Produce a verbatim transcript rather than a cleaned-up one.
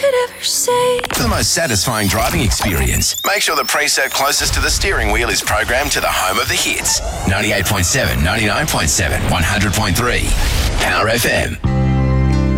could ever say. For the most satisfying driving experience, make sure the preset closest to the steering wheel is programmed to the home of the hits. ninety-eight point seven, ninety-nine point seven, one hundred point three. Power F M.